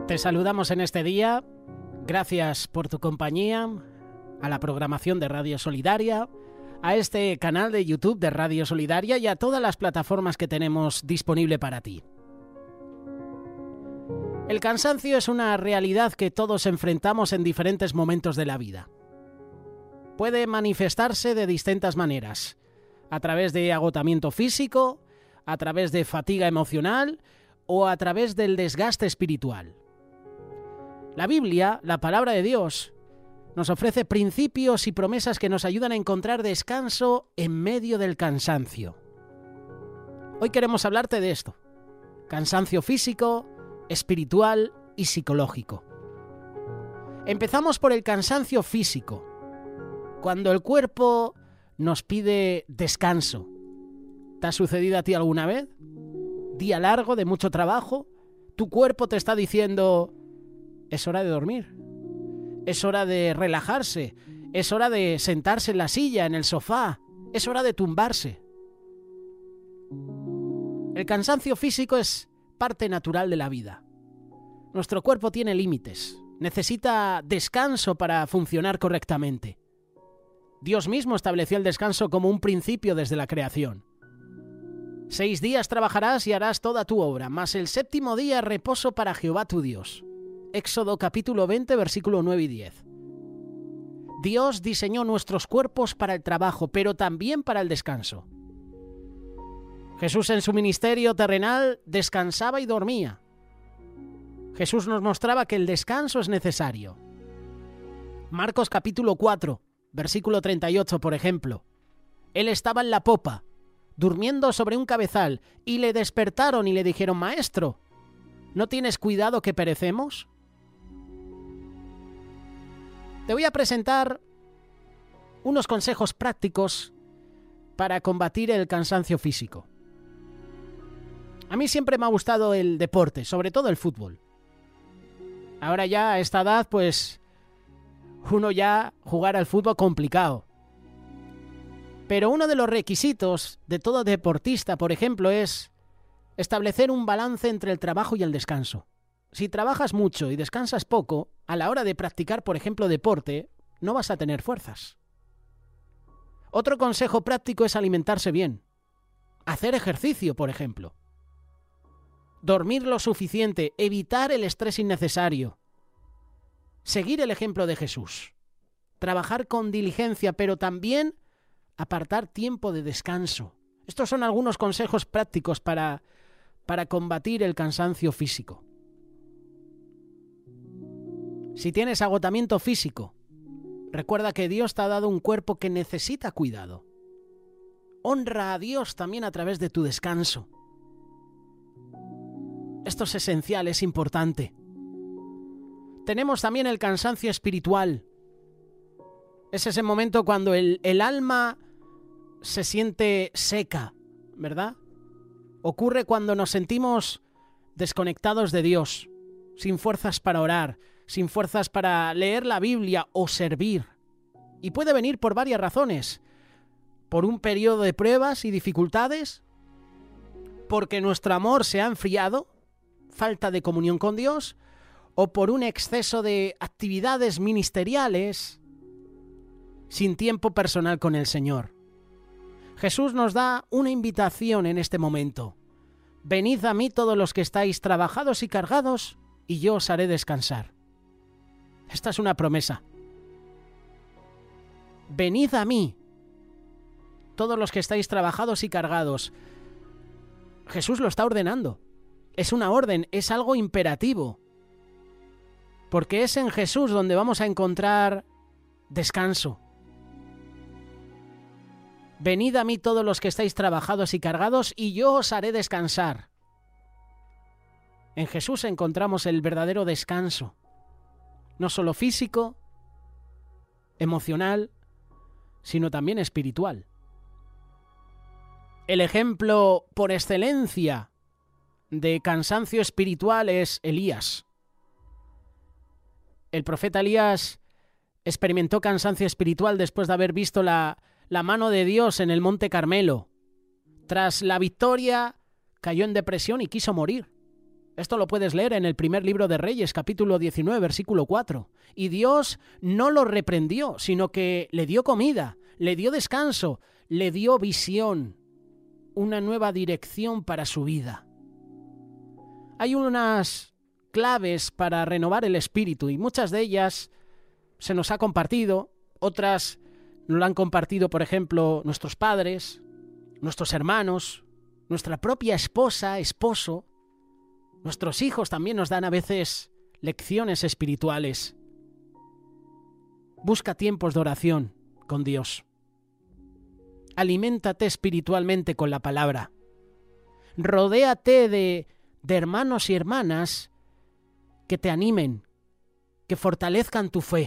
Te saludamos en este día. Gracias por tu compañía, a la programación de Radio Solidaria, a este canal de YouTube de Radio Solidaria y a todas las plataformas que tenemos disponible para ti. El cansancio es una realidad que todos enfrentamos en diferentes momentos de la vida. Puede manifestarse de distintas maneras, a través de agotamiento físico, a través de fatiga emocional o a través del desgaste espiritual. La Biblia, la palabra de Dios, nos ofrece principios y promesas que nos ayudan a encontrar descanso en medio del cansancio. Hoy queremos hablarte de esto: cansancio físico, espiritual y psicológico. Empezamos por el cansancio físico, cuando el cuerpo nos pide descanso. ¿Te ha sucedido a ti alguna vez? Día largo de mucho trabajo, tu cuerpo te está diciendo: es hora de dormir, es hora de relajarse, es hora de sentarse en la silla, en el sofá, es hora de tumbarse. El cansancio físico es parte natural de la vida. Nuestro cuerpo tiene límites, necesita descanso para funcionar correctamente. Dios mismo estableció el descanso como un principio desde la creación. 6 días trabajarás y harás toda tu obra, mas el séptimo día reposo para Jehová tu Dios. Éxodo capítulo 20, versículo 9 y 10. Dios diseñó nuestros cuerpos para el trabajo, pero también para el descanso. Jesús en su ministerio terrenal descansaba y dormía. Jesús nos mostraba que el descanso es necesario. Marcos capítulo 4, versículo 38, por ejemplo. Él estaba en la popa, durmiendo sobre un cabezal, y le despertaron y le dijeron: Maestro, ¿no tienes cuidado que perecemos? Te voy a presentar unos consejos prácticos para combatir el cansancio físico. A mí siempre me ha gustado el deporte, sobre todo el fútbol. Ahora ya a esta edad, pues, uno ya jugar al fútbol complicado. Pero uno de los requisitos de todo deportista, por ejemplo, es establecer un balance entre el trabajo y el descanso. Si trabajas mucho y descansas poco, a la hora de practicar, por ejemplo, deporte, no vas a tener fuerzas. Otro consejo práctico es alimentarse bien. Hacer ejercicio, por ejemplo. Dormir lo suficiente, evitar el estrés innecesario. Seguir el ejemplo de Jesús. Trabajar con diligencia, pero también apartar tiempo de descanso. Estos son algunos consejos prácticos para combatir el cansancio físico. Si tienes agotamiento físico, recuerda que Dios te ha dado un cuerpo que necesita cuidado. Honra a Dios también a través de tu descanso. Esto es esencial, es importante. Tenemos también el cansancio espiritual. Es ese momento cuando el alma se siente seca, ¿verdad? Ocurre cuando nos sentimos desconectados de Dios, sin fuerzas para orar, sin fuerzas para leer la Biblia o servir. Y puede venir por varias razones. Por un periodo de pruebas y dificultades, porque nuestro amor se ha enfriado, falta de comunión con Dios, o por un exceso de actividades ministeriales, sin tiempo personal con el Señor. Jesús nos da una invitación en este momento. Venid a mí todos los que estáis trabajados y cargados, y yo os haré descansar. Esta es una promesa. Venid a mí, todos los que estáis trabajados y cargados. Jesús lo está ordenando. Es una orden, es algo imperativo. Porque es en Jesús donde vamos a encontrar descanso. Venid a mí todos los que estáis trabajados y cargados, y yo os haré descansar. En Jesús encontramos el verdadero descanso. No solo físico, emocional, sino también espiritual. El ejemplo por excelencia de cansancio espiritual es Elías. El profeta Elías experimentó cansancio espiritual después de haber visto la mano de Dios en el Monte Carmelo. Tras la victoria, cayó en depresión y quiso morir. Esto lo puedes leer en el primer libro de Reyes, capítulo 19, versículo 4. Y Dios no lo reprendió, sino que le dio comida, le dio descanso, le dio visión, una nueva dirección para su vida. Hay unas claves para renovar el espíritu y muchas de ellas se nos ha compartido, otras nos lo han compartido, por ejemplo, nuestros padres, nuestros hermanos, nuestra propia esposa, esposo. Nuestros hijos también nos dan a veces lecciones espirituales. Busca tiempos de oración con Dios. Aliméntate espiritualmente con la palabra. Rodéate de hermanos y hermanas que te animen, que fortalezcan tu fe.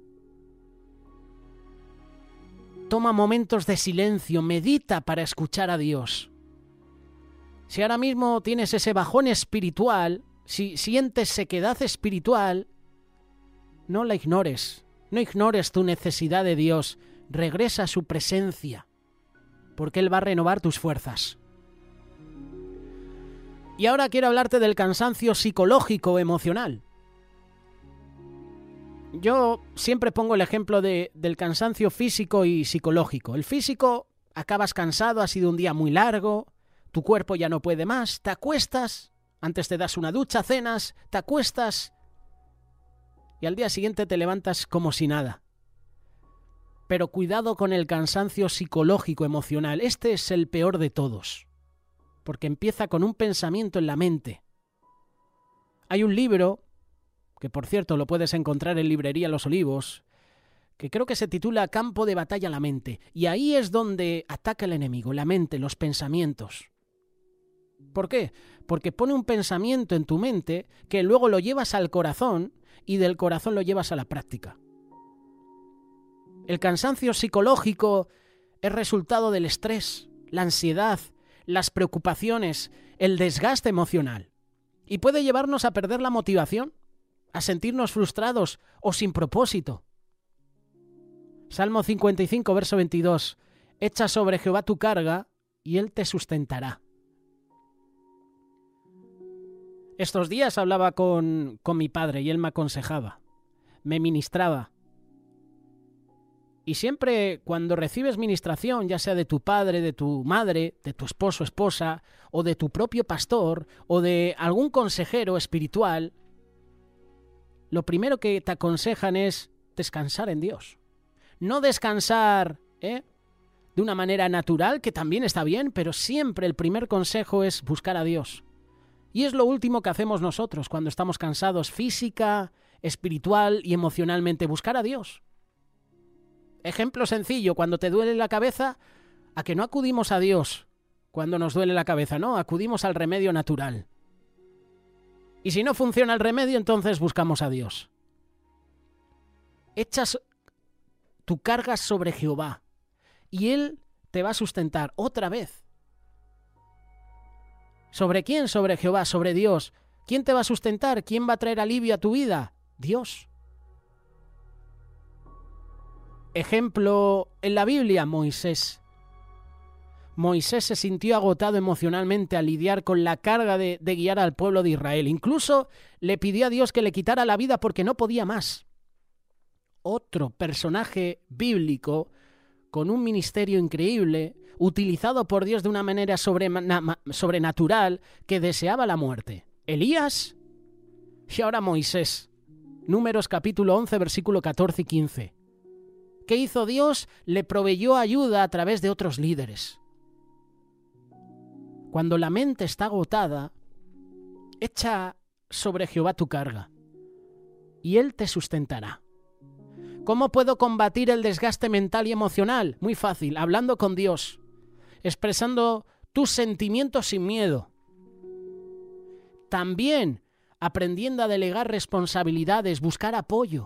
Toma momentos de silencio, medita para escuchar a Dios. Si ahora mismo tienes ese bajón espiritual, si sientes sequedad espiritual, no la ignores. No ignores tu necesidad de Dios. Regresa a su presencia, porque Él va a renovar tus fuerzas. Y ahora quiero hablarte del cansancio psicológico emocional. Yo siempre pongo el ejemplo del cansancio físico y psicológico. El físico, acabas cansado, ha sido un día muy largo, tu cuerpo ya no puede más, te acuestas, antes te das una ducha, cenas, te acuestas y al día siguiente te levantas como si nada. Pero cuidado con el cansancio psicológico emocional, este es el peor de todos, porque empieza con un pensamiento en la mente. Hay un libro, que por cierto lo puedes encontrar en librería Los Olivos, que creo que se titula Campo de batalla la mente, y ahí es donde ataca el enemigo, la mente, los pensamientos. ¿Por qué? Porque pone un pensamiento en tu mente que luego lo llevas al corazón y del corazón lo llevas a la práctica. El cansancio psicológico es resultado del estrés, la ansiedad, las preocupaciones, el desgaste emocional y puede llevarnos a perder la motivación, a sentirnos frustrados o sin propósito. Salmo 55, verso 22. Echa sobre Jehová tu carga y Él te sustentará. Estos días hablaba con mi padre y él me aconsejaba, me ministraba. Y siempre cuando recibes ministración, ya sea de tu padre, de tu madre, de tu esposo, esposa, o de tu propio pastor, o de algún consejero espiritual, lo primero que te aconsejan es descansar en Dios. No descansar de una manera natural, que también está bien, pero siempre el primer consejo es buscar a Dios. Y es lo último que hacemos nosotros cuando estamos cansados física, espiritual y emocionalmente, buscar a Dios. Ejemplo sencillo, cuando te duele la cabeza, ¿a que no acudimos a Dios cuando nos duele la cabeza? No, acudimos al remedio natural. Y si no funciona el remedio, entonces buscamos a Dios. Echas tu carga sobre Jehová y Él te va a sustentar otra vez. ¿Sobre quién? Sobre Jehová, sobre Dios. ¿Quién te va a sustentar? ¿Quién va a traer alivio a tu vida? Dios. Ejemplo en la Biblia, Moisés. Moisés se sintió agotado emocionalmente al lidiar con la carga de guiar al pueblo de Israel. Incluso le pidió a Dios que le quitara la vida porque no podía más. Otro personaje bíblico con un ministerio increíble, utilizado por Dios de una manera sobrenatural, que deseaba la muerte. Elías y ahora Moisés. Números capítulo 11, versículo 14 y 15. ¿Qué hizo Dios? Le proveyó ayuda a través de otros líderes. Cuando la mente está agotada, echa sobre Jehová tu carga y Él te sustentará. ¿Cómo puedo combatir el desgaste mental y emocional? Muy fácil, hablando con Dios, expresando tus sentimientos sin miedo. También aprendiendo a delegar responsabilidades, buscar apoyo.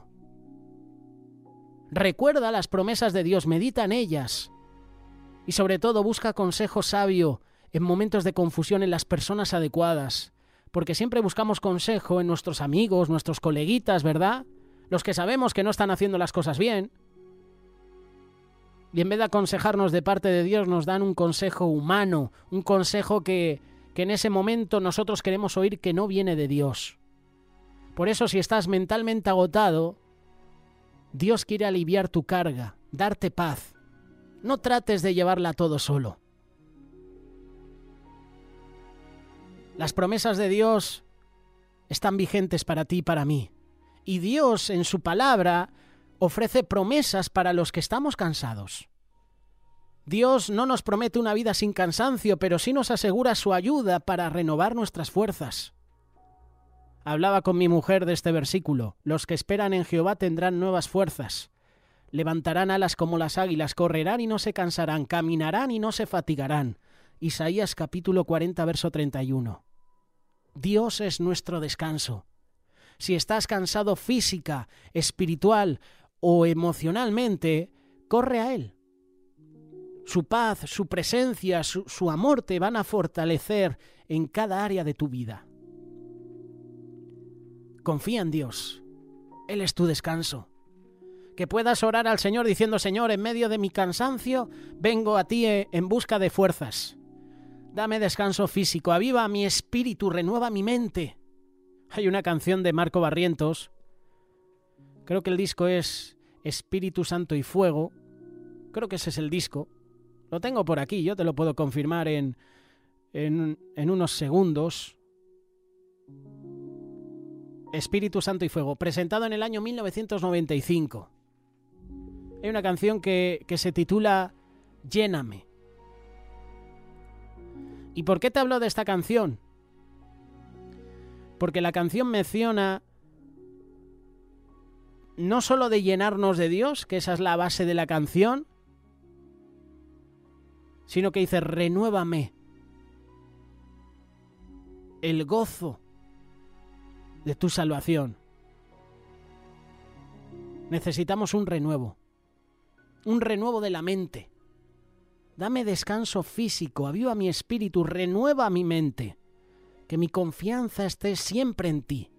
Recuerda las promesas de Dios, medita en ellas y sobre todo busca consejo sabio en momentos de confusión en las personas adecuadas, porque siempre buscamos consejo en nuestros amigos, nuestros coleguitas, ¿verdad? Los que sabemos que no están haciendo las cosas bien. Y en vez de aconsejarnos de parte de Dios, nos dan un consejo humano, un consejo que que en ese momento nosotros queremos oír que no viene de Dios. Por eso, si estás mentalmente agotado, Dios quiere aliviar tu carga, darte paz. No trates de llevarla todo solo. Las promesas de Dios están vigentes para ti y para mí. Y Dios, en su palabra, ofrece promesas para los que estamos cansados. Dios no nos promete una vida sin cansancio, pero sí nos asegura su ayuda para renovar nuestras fuerzas. Hablaba con mi mujer de este versículo. Los que esperan en Jehová tendrán nuevas fuerzas. Levantarán alas como las águilas, correrán y no se cansarán, caminarán y no se fatigarán. Isaías capítulo 40, verso 31. Dios es nuestro descanso. Si estás cansado física, espiritual o emocionalmente, corre a Él. Su paz, su presencia, su amor te van a fortalecer en cada área de tu vida. Confía en Dios. Él es tu descanso. Que puedas orar al Señor diciendo: Señor, en medio de mi cansancio, vengo a ti en busca de fuerzas. Dame descanso físico, aviva mi espíritu, renueva mi mente. Hay una canción de Marco Barrientos, creo que el disco es Espíritu Santo y Fuego, creo que ese es el disco. Lo tengo por aquí, yo te lo puedo confirmar en unos segundos. Espíritu Santo y Fuego, presentado en el año 1995. Hay una canción que se titula Lléname. ¿Y por qué te hablo de esta canción? Porque la canción menciona no solo de llenarnos de Dios, que esa es la base de la canción, sino que dice: renuévame. El gozo de tu salvación. Necesitamos un renuevo de la mente. Dame descanso físico, aviva mi espíritu, renueva mi mente, que mi confianza esté siempre en ti.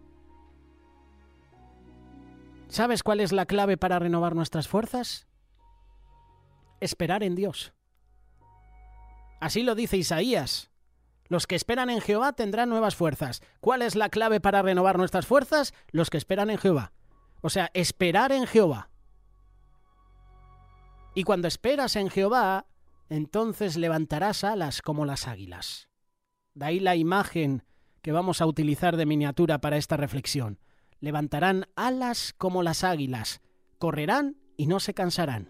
¿Sabes cuál es la clave para renovar nuestras fuerzas? Esperar en Dios. Así lo dice Isaías. Los que esperan en Jehová tendrán nuevas fuerzas. ¿Cuál es la clave para renovar nuestras fuerzas? Los que esperan en Jehová. O sea, esperar en Jehová. Y cuando esperas en Jehová, entonces levantarás alas como las águilas. De ahí la imagen que vamos a utilizar de miniatura para esta reflexión. Levantarán alas como las águilas, correrán y no se cansarán.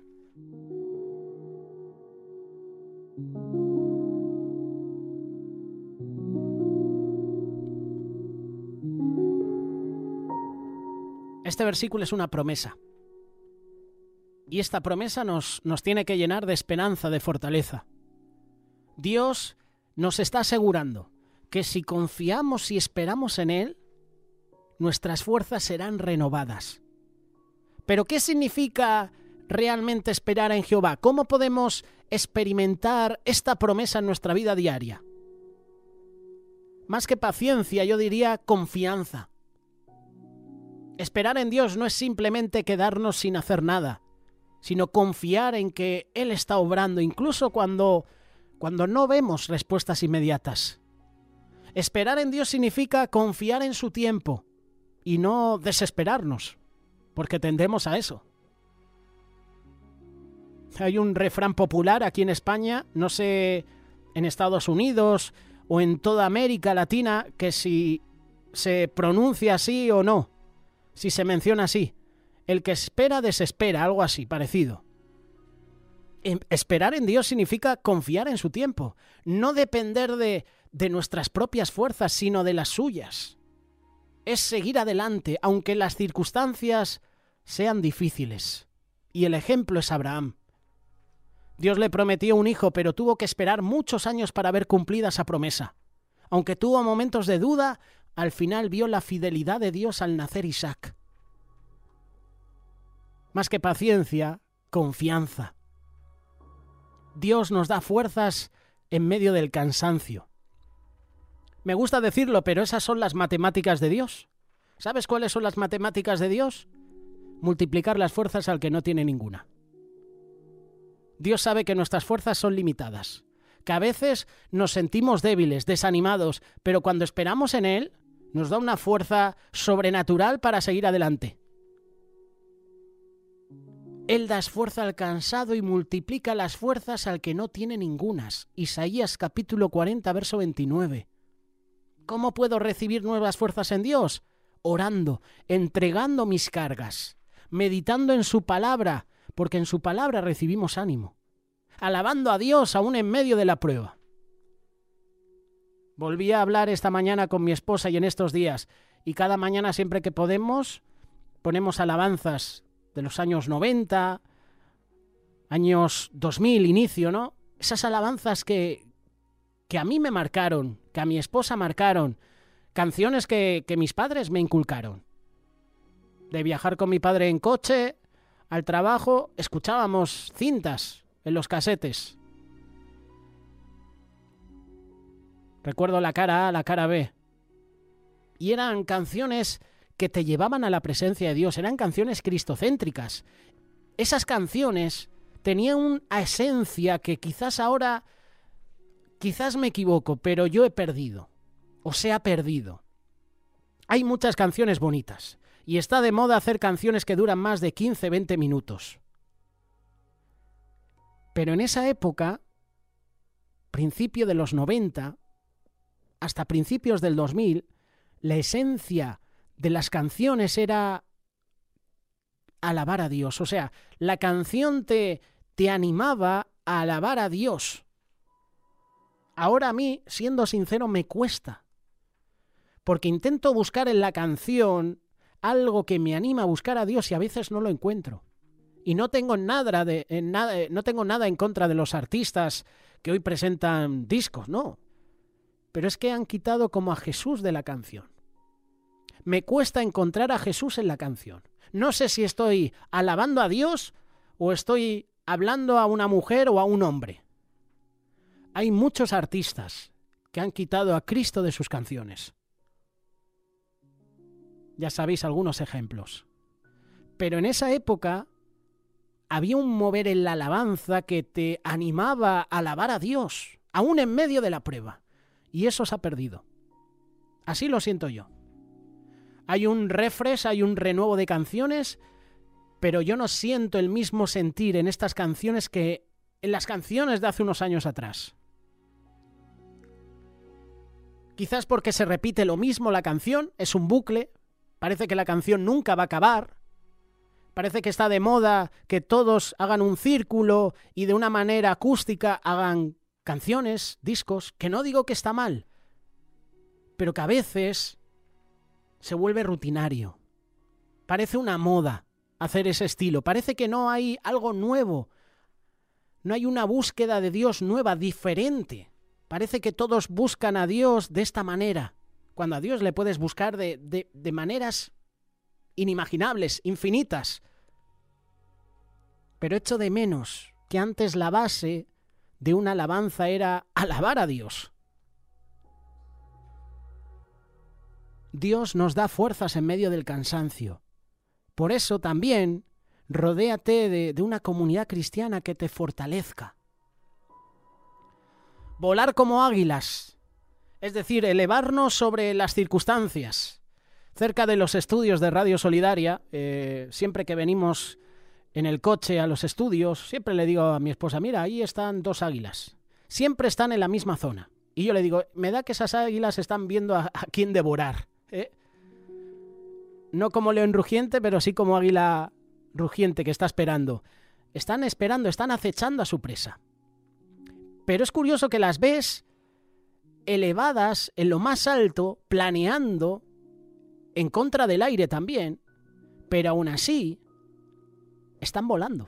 Este versículo es una promesa. Y esta promesa nos tiene que llenar de esperanza, de fortaleza. Dios nos está asegurando que si confiamos y esperamos en Él, nuestras fuerzas serán renovadas. ¿Pero qué significa realmente esperar en Jehová? ¿Cómo podemos experimentar esta promesa en nuestra vida diaria? Más que paciencia, yo diría confianza. Esperar en Dios no es simplemente quedarnos sin hacer nada, sino confiar en que Él está obrando, incluso cuando no vemos respuestas inmediatas. Esperar en Dios significa confiar en su tiempo y no desesperarnos, porque tendemos a eso. Hay un refrán popular aquí en España, no sé, en Estados Unidos o en toda América Latina, que si se pronuncia así o no, si se menciona así. El que espera desespera, algo así, parecido. Esperar en Dios significa confiar en su tiempo, no depender de nuestras propias fuerzas, sino de las suyas. Es seguir adelante, aunque las circunstancias sean difíciles. Y el ejemplo es Abraham. Dios le prometió un hijo, pero tuvo que esperar muchos años para ver cumplida esa promesa. Aunque tuvo momentos de duda, al final vio la fidelidad de Dios al nacer Isaac. Más que paciencia, confianza. Dios nos da fuerzas en medio del cansancio. Me gusta decirlo, pero esas son las matemáticas de Dios. ¿Sabes cuáles son las matemáticas de Dios? Multiplicar las fuerzas al que no tiene ninguna. Dios sabe que nuestras fuerzas son limitadas, que a veces nos sentimos débiles, desanimados, pero cuando esperamos en Él, nos da una fuerza sobrenatural para seguir adelante. Él da esfuerzo al cansado y multiplica las fuerzas al que no tiene ningunas. Isaías capítulo 40, verso 29. ¿Cómo puedo recibir nuevas fuerzas en Dios? Orando, entregando mis cargas, meditando en su palabra, porque en su palabra recibimos ánimo. Alabando a Dios aún en medio de la prueba. Volví a hablar esta mañana con mi esposa y en estos días, y cada mañana siempre que podemos ponemos alabanzas de los años 90, años 2000, inicio, ¿no? Esas alabanzas que a mí me marcaron, que a mi esposa marcaron, canciones que mis padres me inculcaron. De viajar con mi padre en coche al trabajo, escuchábamos cintas en los casetes. Recuerdo la cara A, la cara B. Y eran canciones que te llevaban a la presencia de Dios, eran canciones cristocéntricas. Esas canciones tenían una esencia que quizás ahora, quizás me equivoco, pero yo he perdido, o se ha perdido. Hay muchas canciones bonitas, y está de moda hacer canciones que duran más de 15, 20 minutos. Pero en esa época, principio de los 90, hasta principios del 2000, la esencia de las canciones era alabar a Dios. O sea, la canción te animaba a alabar a Dios. Ahora a mí, siendo sincero, me cuesta. Porque intento buscar en la canción algo que me anima a buscar a Dios y a veces no lo encuentro. Y no tengo nada en contra de los artistas que hoy presentan discos, no. Pero es que han quitado como a Jesús de la canción. Me cuesta encontrar a Jesús en la canción. No sé si estoy alabando a Dios o estoy hablando a una mujer o a un hombre. Hay muchos artistas que han quitado a Cristo de sus canciones. Ya sabéis algunos ejemplos. Pero en esa época había un mover en la alabanza que te animaba a alabar a Dios, aún en medio de la prueba. Y eso se ha perdido. Así lo siento yo. Hay un refresh, hay un renuevo de canciones, pero yo no siento el mismo sentir en estas canciones que en las canciones de hace unos años atrás. Quizás porque se repite lo mismo la canción, es un bucle, parece que la canción nunca va a acabar, parece que está de moda que todos hagan un círculo y de una manera acústica hagan canciones, discos, que no digo que está mal, pero que a veces se vuelve rutinario. Parece una moda hacer ese estilo. Parece que no hay algo nuevo. No hay una búsqueda de Dios nueva, diferente. Parece que todos buscan a Dios de esta manera, cuando a Dios le puedes buscar de maneras inimaginables, infinitas. Pero echo de menos que antes la base de una alabanza era alabar a Dios. Dios nos da fuerzas en medio del cansancio. Por eso también rodéate de una comunidad cristiana que te fortalezca. Volar como águilas, es decir, elevarnos sobre las circunstancias. Cerca de los estudios de Radio Solidaria, siempre que venimos en el coche a los estudios, siempre le digo a mi esposa, mira, ahí están 2 águilas. Siempre están en la misma zona. Y yo le digo, me da que esas águilas están viendo a quién devorar. No como león rugiente, pero sí como águila rugiente que está esperando. Están esperando, están acechando a su presa. Pero es curioso que las ves elevadas en lo más alto, planeando, en contra del aire también, pero aún así están volando.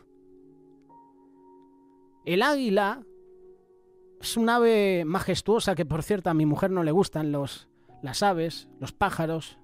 El águila es un ave majestuosa que, por cierto, a mi mujer no le gustan las aves, los pájaros.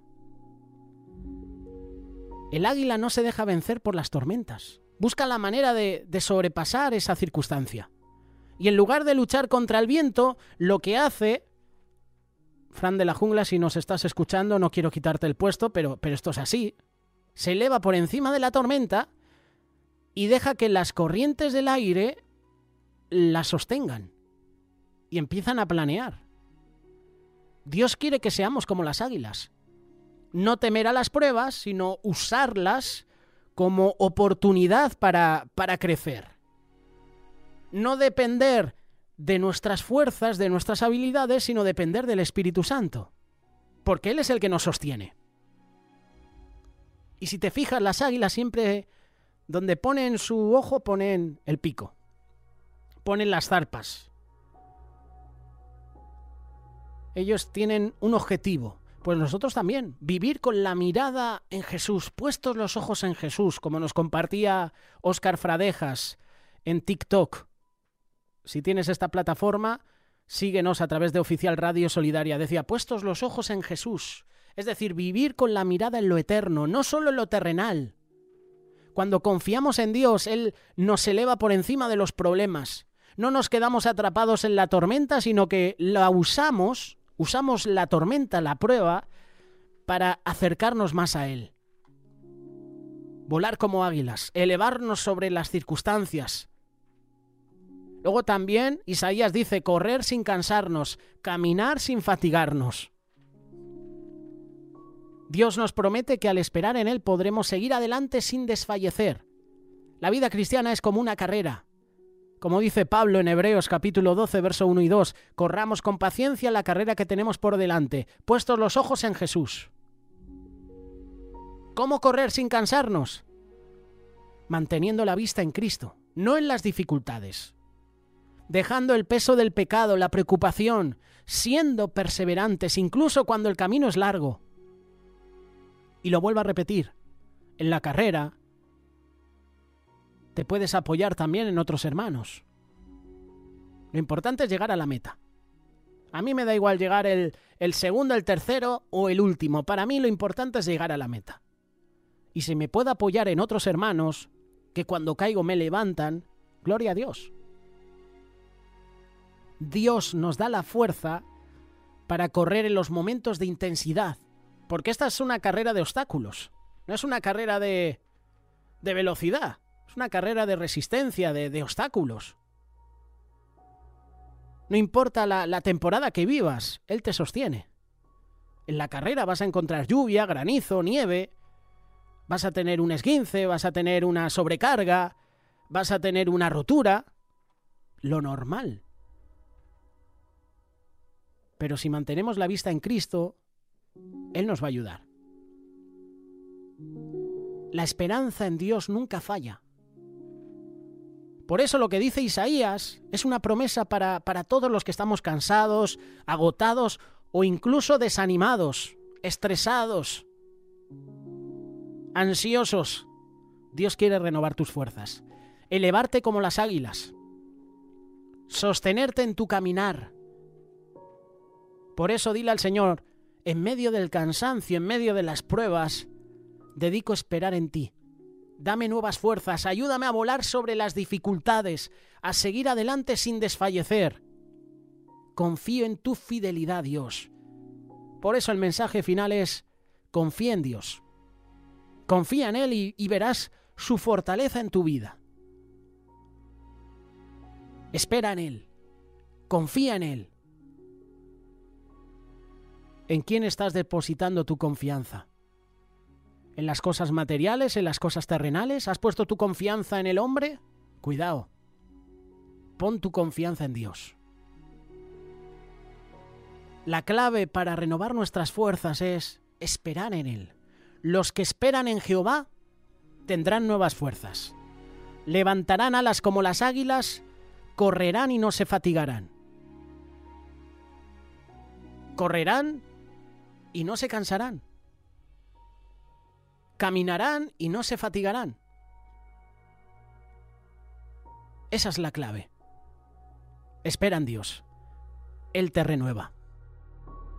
El águila no se deja vencer por las tormentas. Busca la manera de sobrepasar esa circunstancia. Y en lugar de luchar contra el viento, lo que hace... Fran de la Jungla, si nos estás escuchando, no quiero quitarte el puesto, pero esto es así. Se eleva por encima de la tormenta y deja que las corrientes del aire la sostengan. y empiezan a planear. Dios quiere que seamos como las águilas. No temer a las pruebas, sino usarlas como oportunidad para crecer. No depender de nuestras fuerzas, de nuestras habilidades, sino depender del Espíritu Santo. Porque Él es el que nos sostiene. Y si te fijas, las águilas siempre, donde ponen su ojo, ponen el pico. Ponen las zarpas. Ellos tienen un objetivo. Pues nosotros también, vivir con la mirada en Jesús, puestos los ojos en Jesús, como nos compartía Óscar Fradejas en TikTok. Si tienes esta plataforma, síguenos a través de Oficial Radio Solidaria. Decía, puestos los ojos en Jesús. Es decir, vivir con la mirada en lo eterno, no solo en lo terrenal. Cuando confiamos en Dios, Él nos eleva por encima de los problemas. No nos quedamos atrapados en la tormenta, sino que la usamos la tormenta, la prueba, para acercarnos más a Él. Volar como águilas, elevarnos sobre las circunstancias. Luego también Isaías dice, correr sin cansarnos, caminar sin fatigarnos. Dios nos promete que al esperar en Él podremos seguir adelante sin desfallecer. La vida cristiana es como una carrera. Como dice Pablo en Hebreos capítulo 12, verso 1 y 2, corramos con paciencia la carrera que tenemos por delante, puestos los ojos en Jesús. ¿Cómo correr sin cansarnos? Manteniendo la vista en Cristo, no en las dificultades. Dejando el peso del pecado, la preocupación, siendo perseverantes, incluso cuando el camino es largo. Y lo vuelvo a repetir, en la carrera te puedes apoyar también en otros hermanos. Lo importante es llegar a la meta. A mí me da igual llegar el segundo, el tercero o el último. Para mí lo importante es llegar a la meta. Y si me puedo apoyar en otros hermanos que cuando caigo me levantan, gloria a Dios. Dios nos da la fuerza para correr en los momentos de intensidad. Porque esta es una carrera de obstáculos. No es una carrera de velocidad. Es una carrera de resistencia, de obstáculos. No importa la temporada que vivas, Él te sostiene. En la carrera vas a encontrar lluvia, granizo, nieve. Vas a tener un esguince, vas a tener una sobrecarga, vas a tener una rotura. Lo normal. Pero si mantenemos la vista en Cristo, Él nos va a ayudar. La esperanza en Dios nunca falla. Por eso lo que dice Isaías es una promesa para todos los que estamos cansados, agotados o incluso desanimados, estresados, ansiosos. Dios quiere renovar tus fuerzas, elevarte como las águilas, sostenerte en tu caminar. Por eso dile al Señor, en medio del cansancio, en medio de las pruebas, dedico a esperar en ti. Dame nuevas fuerzas, ayúdame a volar sobre las dificultades, a seguir adelante sin desfallecer. Confío en tu fidelidad, Dios. Por eso el mensaje final es, confía en Dios. Confía en Él y verás su fortaleza en tu vida. Espera en Él. Confía en Él. ¿En quién estás depositando tu confianza? ¿En las cosas materiales, en las cosas terrenales? ¿Has puesto tu confianza en el hombre? Cuidado. Pon tu confianza en Dios. La clave para renovar nuestras fuerzas es esperar en Él. Los que esperan en Jehová tendrán nuevas fuerzas. Levantarán alas como las águilas, correrán y no se fatigarán. Correrán y no se cansarán. Caminarán y no se fatigarán. Esa es la clave. Espera en Dios. Él te renueva.